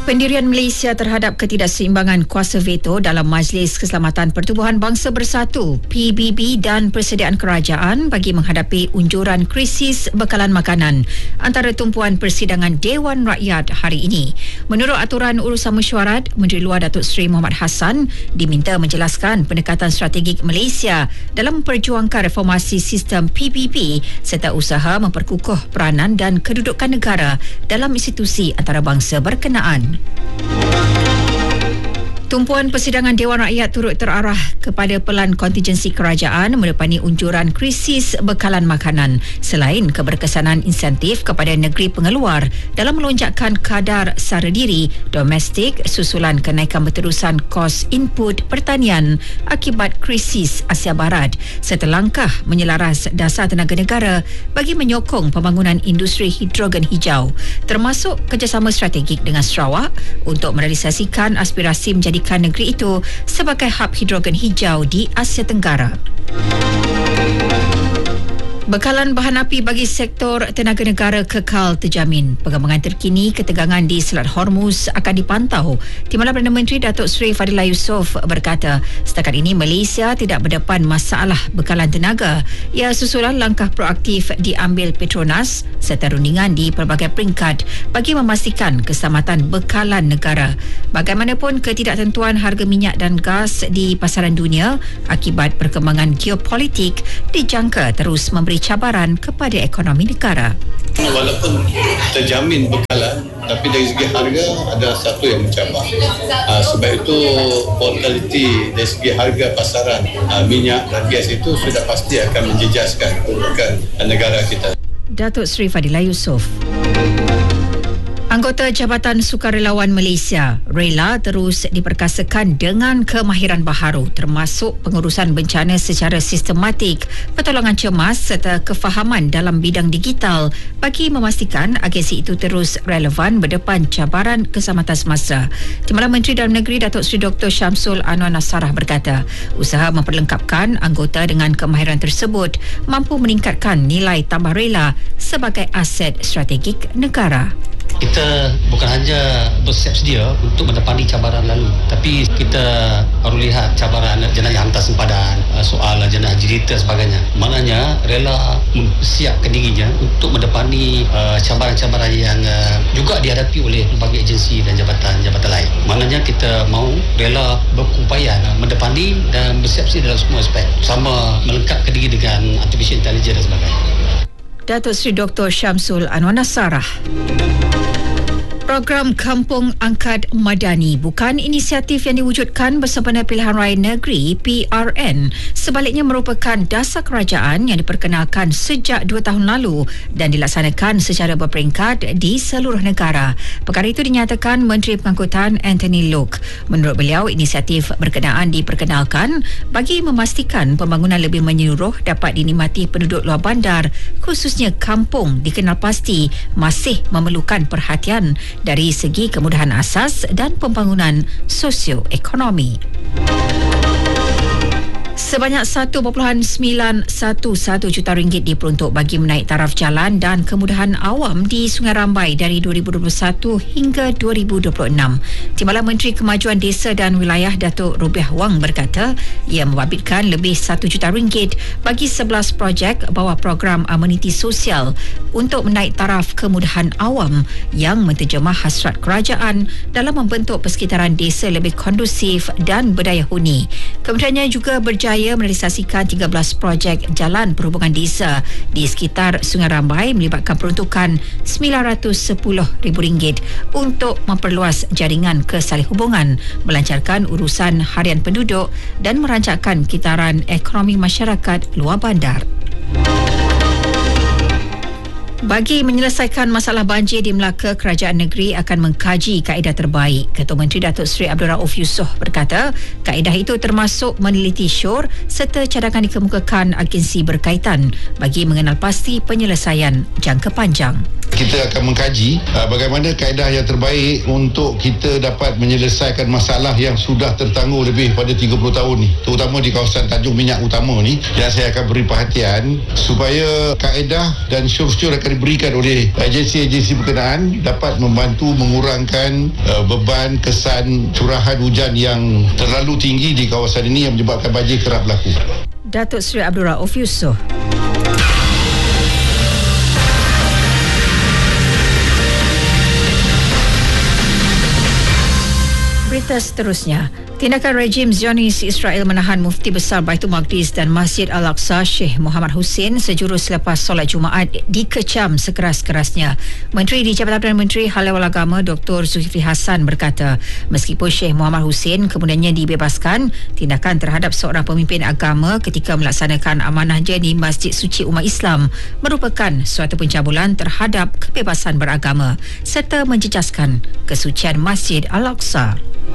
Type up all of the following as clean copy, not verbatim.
Pendirian Malaysia terhadap ketidakseimbangan kuasa veto dalam Majlis Keselamatan Pertubuhan Bangsa Bersatu PBB dan persediaan kerajaan bagi menghadapi unjuran krisis bekalan makanan antara tumpuan persidangan Dewan Rakyat hari ini. Menurut aturan urusan mesyuarat, Menteri Luar Datuk Seri Mohamad Hassan diminta menjelaskan pendekatan strategik Malaysia dalam memperjuangkan reformasi sistem PBB serta usaha memperkukuh peranan dan kedudukan negara dalam institusi antarabangsa berkenaan. Tumpuan persidangan Dewan Rakyat turut terarah kepada pelan kontingensi kerajaan menepani unjuran krisis bekalan makanan selain keberkesanan insentif kepada negeri pengeluar dalam melonjakkan kadar sara diri domestik susulan kenaikan berterusan kos input pertanian akibat krisis Asia Barat serta langkah menyelaras dasar tenaga negara bagi menyokong pembangunan industri hidrogen hijau termasuk kerjasama strategik dengan Sarawak untuk merealisasikan aspirasi menjadikan negeri itu sebagai hub hidrogen hijau di Asia Tenggara. Bekalan bahan api bagi sektor tenaga negara kekal terjamin. Perkembangan terkini ketegangan di Selat Hormuz akan dipantau. Timbalan Perdana Menteri Datuk Seri Fadilah Yusof berkata, setakat ini Malaysia tidak berdepan masalah bekalan tenaga. Ia susulan langkah proaktif diambil Petronas serta rundingan di pelbagai peringkat bagi memastikan keselamatan bekalan negara. Bagaimanapun ketidaktentuan harga minyak dan gas di pasaran dunia akibat perkembangan geopolitik dijangka terus memberi cabaran kepada ekonomi negara. Walaupun terjamin bekalan, tapi dari segi harga ada satu yang mencabar. Sebab itu volatility dari segi harga pasaran minyak dan gas itu sudah pasti akan menjejaskan kedudukan negara kita. Datuk Seri Fadilah Yusof. Anggota Jabatan Sukarelawan Malaysia rela terus diperkasakan dengan kemahiran baharu termasuk pengurusan bencana secara sistematik, pertolongan cemas serta kefahaman dalam bidang digital bagi memastikan agensi itu terus relevan berdepan cabaran keselamatan semasa. Timbalan Menteri Dalam Negeri Datuk Seri Dr. Syamsul Anwar Nasarah berkata, usaha memperlengkapkan anggota dengan kemahiran tersebut mampu meningkatkan nilai tambah rela sebagai aset strategik negara. Kita bukan hanya bersiap sedia untuk mendepani cabaran lalu, tapi kita perlu lihat cabaran jenayah hantar sempadan, soal jenayah digital sebagainya. Maknanya rela mempersiapkan dirinya untuk mendepani cabaran-cabaran yang juga dihadapi oleh pelbagai agensi dan jabatan-jabatan lain. Maknanya kita mahu rela berupaya mendepani dan bersiap sedia dalam semua aspek, sama melengkapkan diri dengan artificial intelligence dan sebagainya. Datuk Seri Dr. Syamsul Anwar Nasarah. Program Kampung Angkat Madani bukan inisiatif yang diwujudkan bersempena Pilihan Raya Negeri PRN. Sebaliknya merupakan dasar kerajaan yang diperkenalkan sejak 2 tahun lalu dan dilaksanakan secara berperingkat di seluruh negara. Perkara itu dinyatakan Menteri Pengangkutan Anthony Loke. Menurut beliau, inisiatif berkenaan diperkenalkan bagi memastikan pembangunan lebih menyeluruh dapat dinikmati penduduk luar bandar, khususnya kampung dikenal pasti masih memerlukan perhatian dari segi kemudahan asas dan pembangunan sosioekonomi. Sebanyak 1.911 juta ringgit diperuntuk bagi menaik taraf jalan dan kemudahan awam di Sungai Rambai dari 2021 hingga 2026. Timbalan Menteri Kemajuan Desa dan Wilayah Datuk Rubiah Wang berkata, ia membabitkan lebih 1 juta ringgit bagi 11 projek bawah program ameniti sosial untuk menaik taraf kemudahan awam yang menterjemah hasrat kerajaan dalam membentuk persekitaran desa lebih kondusif dan berdaya huni. Kementeriannya juga berjaya merealisasikan 13 projek jalan perhubungan desa di sekitar Sungai Rambai melibatkan peruntukan RM910,000 untuk memperluas jaringan kesalih hubungan, melancarkan urusan harian penduduk dan merancangkan kitaran ekonomi masyarakat luar bandar. Bagi menyelesaikan masalah banjir di Melaka, Kerajaan Negeri akan mengkaji kaedah terbaik. Ketua Menteri Datuk Seri Abdul Rauf Yusof berkata, kaedah itu termasuk meneliti syur serta cadangan dikemukakan agensi berkaitan bagi mengenal pasti penyelesaian jangka panjang. Kita akan mengkaji bagaimana kaedah yang terbaik untuk kita dapat menyelesaikan masalah yang sudah tertangguh lebih pada 30 tahun ni, terutama di kawasan Tanjung Minyak Utama ni, yang saya akan beri perhatian supaya kaedah dan syur-syur akan akan diberikan oleh agensi-agensi berkenaan dapat membantu mengurangkan beban kesan curahan hujan yang terlalu tinggi di kawasan ini yang menyebabkan banjir kerap berlaku. Datuk Seri Abdul Rauf Yusof. Berita seterusnya, tindakan rejim Zionis Israel menahan Mufti Besar Baitul Maqdis dan Masjid Al-Aqsa Sheikh Muhammad Hussein sejurus selepas solat Jumaat dikecam sekeras-kerasnya. Menteri di Jabatan Perdana Menteri Hal Ehwal Agama Dr. Zulkifli Hassan berkata, meskipun Sheikh Muhammad Hussein kemudiannya dibebaskan, tindakan terhadap seorang pemimpin agama ketika melaksanakan amanahnya di Masjid Suci Umat Islam merupakan suatu pencabulan terhadap kebebasan beragama serta menjejaskan kesucian Masjid Al-Aqsa.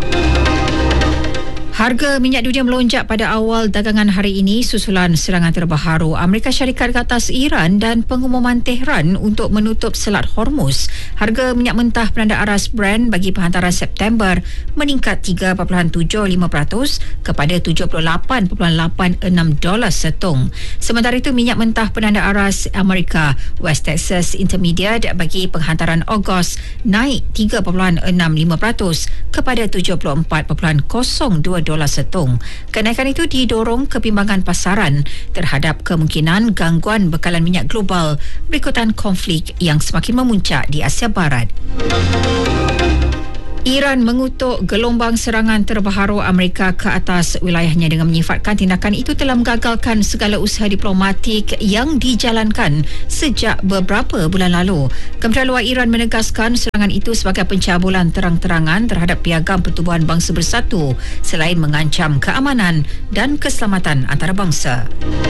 Harga minyak dunia melonjak pada awal dagangan hari ini susulan serangan terbaru Amerika Syarikat ke atas Iran dan pengumuman Tehran untuk menutup Selat Hormuz. Harga minyak mentah penanda aras Brent bagi penghantaran September meningkat 3.75% kepada $78.86 setung. Sementara itu, minyak mentah penanda aras Amerika West Texas Intermediate bagi penghantaran Ogos naik 3.65% kepada $74.02 setung. Kenaikan itu didorong kebimbangan pasaran terhadap kemungkinan gangguan bekalan minyak global berikutan konflik yang semakin memuncak di Asia Barat. Iran mengutuk gelombang serangan terbaru Amerika ke atas wilayahnya dengan menyifatkan tindakan itu telah menggagalkan segala usaha diplomatik yang dijalankan sejak beberapa bulan lalu. Kementerian Luar Iran menegaskan serangan itu sebagai pencabulan terang-terangan terhadap piagam Pertubuhan Bangsa Bersatu selain mengancam keamanan dan keselamatan antarabangsa.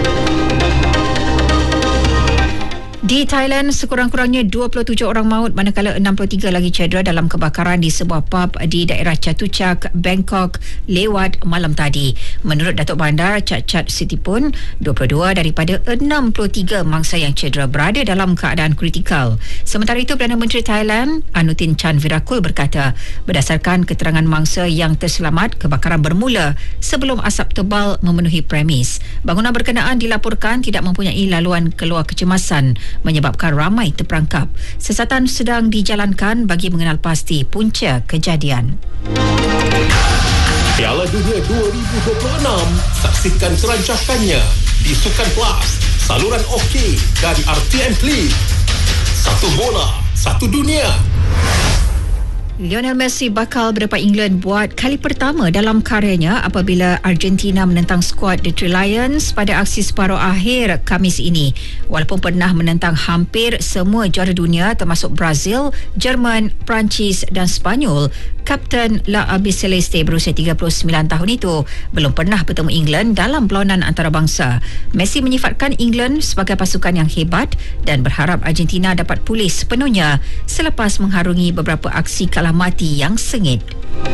Di Thailand, sekurang-kurangnya 27 orang maut manakala 63 lagi cedera dalam kebakaran di sebuah pub di daerah Chatuchak, Bangkok lewat malam tadi. Menurut Datuk Bandar Chatuchak Sitipun, 22 daripada 63 mangsa yang cedera berada dalam keadaan kritikal. Sementara itu, Perdana Menteri Thailand Anutin Chanvirakul berkata, berdasarkan keterangan mangsa yang terselamat, kebakaran bermula sebelum asap tebal memenuhi premis. Bangunan berkenaan dilaporkan tidak mempunyai laluan keluar kecemasan menyebabkan ramai terperangkap. Siasatan sedang dijalankan bagi mengenal pasti punca kejadian. Piala Dunia 2026, saksikan kerancakannya di Sukan Plus, saluran OK dan RTM Play. Satu bola, satu dunia. Lionel Messi bakal berdepan England buat kali pertama dalam karyanya apabila Argentina menentang skuad The Three Lions pada aksi separuh akhir Khamis ini. Walaupun pernah menentang hampir semua juara dunia termasuk Brazil, Jerman, Perancis dan Sepanyol, Kapten La Albiceleste berusia 39 tahun itu belum pernah bertemu England dalam perlawanan antarabangsa. Messi menyifatkan England sebagai pasukan yang hebat dan berharap Argentina dapat pulih sepenuhnya selepas mengharungi beberapa aksi kalah mati yang sengit.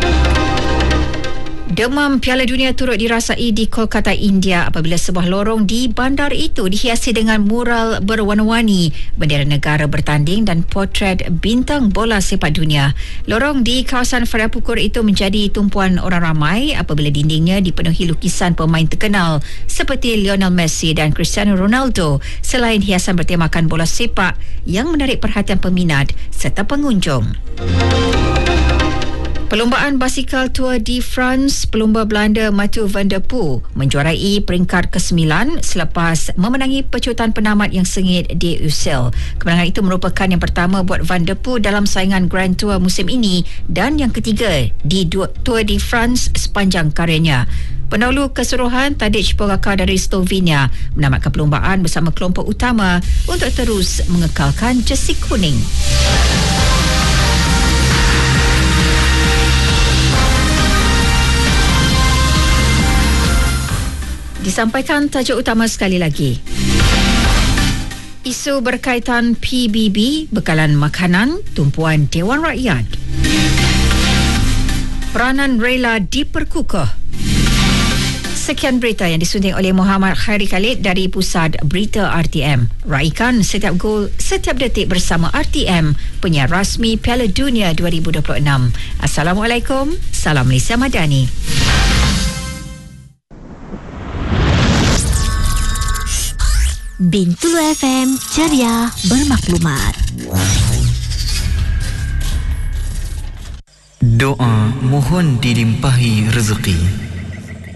Demam Piala Dunia turut dirasai di Kolkata, India apabila sebuah lorong di bandar itu dihiasi dengan mural berwarna-warni, bendera negara bertanding dan potret bintang bola sepak dunia. Lorong di kawasan Fariapukur itu menjadi tumpuan orang ramai apabila dindingnya dipenuhi lukisan pemain terkenal seperti Lionel Messi dan Cristiano Ronaldo, selain hiasan bertemakan bola sepak yang menarik perhatian peminat serta pengunjung. Perlombaan basikal Tour de France, pelumba Belanda Mathieu van der Poel menjuarai peringkat ke-9 selepas memenangi pecutan penamat yang sengit di UCI. Kemenangan itu merupakan yang pertama buat van der Poel dalam saingan Grand Tour musim ini dan yang ketiga di Tour de France sepanjang karyanya. Pendahulu keseluruhan Tadej Pogačar dari Slovenia menamatkan perlombaan bersama kelompok utama untuk terus mengekalkan jersey kuning. Disampaikan tajuk utama sekali lagi. Isu berkaitan PBB, bekalan makanan, tumpuan Dewan Rakyat. Peranan rela diperkukuh. Sekian berita yang disunting oleh Muhammad Khairi Khalid dari Pusat Berita RTM. Raikan setiap gol, setiap detik bersama RTM, penyiar rasmi Piala Dunia 2026. Assalamualaikum, salam Malaysia Madani. Bintulu FM, ceria bermaklumat. Doa mohon dilimpahi rezeki.